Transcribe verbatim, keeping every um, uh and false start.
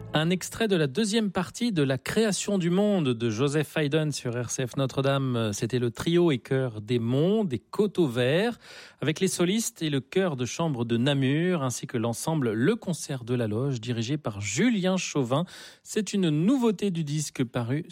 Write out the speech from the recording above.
Un extrait de la deuxième partie de La création du monde de Joseph Haydn sur R C F Notre-Dame. C'était le trio et chœur des Monts, des Coteaux Verts, avec les solistes et le chœur de chambre de Namur, ainsi que l'ensemble Le Concert de la Loge, dirigé par Julien Chauvin. C'est une nouveauté du disque paru